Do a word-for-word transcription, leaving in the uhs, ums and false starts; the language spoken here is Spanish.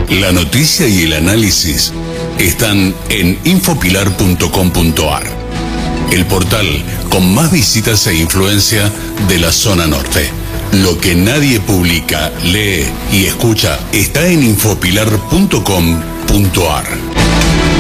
La noticia y el análisis están en infopilar punto com punto ar, el portal con más visitas e influencia de la zona norte. Lo que nadie publica, lee y escucha está en infopilar punto com punto ar.